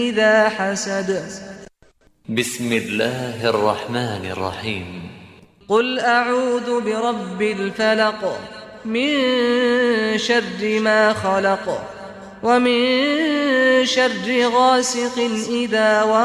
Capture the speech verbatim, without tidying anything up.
إذا حسد بسم الله الرحمن الرحيم قل أعوذ برب الفلق من شر ما خلق ومن شر غاسق إذا وقب